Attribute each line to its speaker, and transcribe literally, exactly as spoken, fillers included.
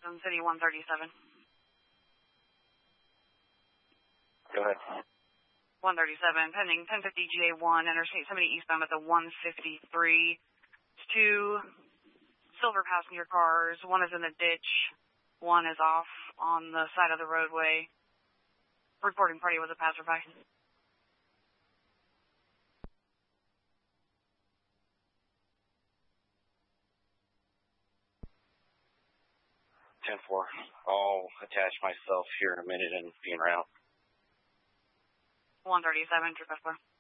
Speaker 1: Carson City one thirty-seven.
Speaker 2: Go ahead.
Speaker 1: one thirty-seven, pending ten fifty G A one, Interstate seventy eastbound at the one fifty-three. It's two silver passenger cars. One is in the ditch. One is off on the side of the roadway. Reporting party was a passerby.
Speaker 2: ten four. I'll attach myself here in a minute and be en route.
Speaker 1: one thirty-seven, True Customer.